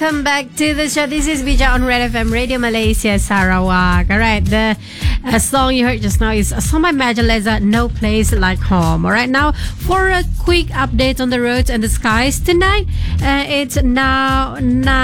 Welcome back to the show. This is Bija on Red FM Radio Malaysia Sarawak. All right, the song you heard just now is a song by Majaleza, No Place Like Home. All right, now for a quick update on the roads and the skies tonight. It's now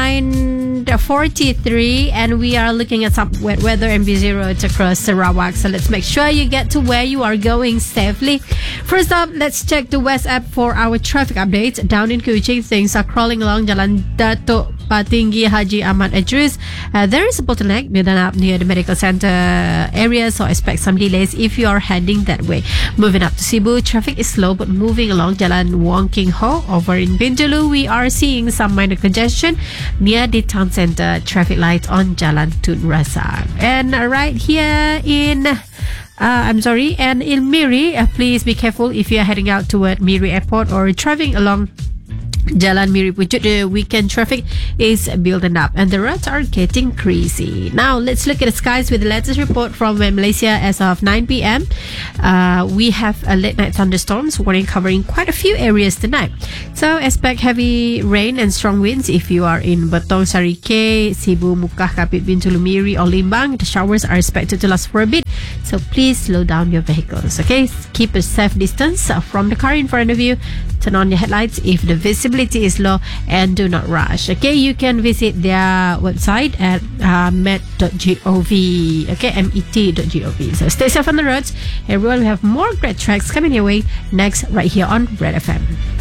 9:43 and we are looking at some wet weather and busy roads across Sarawak. So let's make sure you get to where you are going safely. First up, let's check the West app for our traffic updates. Down in Kuching, things are crawling along Jalan Datuk Patinggi Haji Ahmad Idris. There is a bottleneck near the medical center area, so expect some delays if you are heading that way. Moving up to Cebu, traffic is slow but moving along Jalan Wong King Ho. Over in Bintulu, we are seeing some minor congestion near the town center traffic light on Jalan Tun Razak. And right here in and in Miri, please be careful if you are heading out toward Miri Airport or driving along Jalan Miri Pujuk. The weekend traffic is building up and the roads are getting crazy. Now let's look at the skies with the latest report from Malaysia as of 9 p.m. We have a late night thunderstorms warning covering quite a few areas tonight. So expect heavy rain and strong winds if you are in Betong Sarike, Cebu, Mukah, Kapit, Bintulu, Miri or Limbang. The showers are expected to last for a bit, so please slow down your vehicles. Okay, keep a safe distance from the car in front of you. Turn on your headlights if the visibility is low and do not rush. Okay, you can visit their website at met.gov. Okay, met.gov. So stay safe on the roads, everyone. We have more great tracks coming your way next right here on Red FM.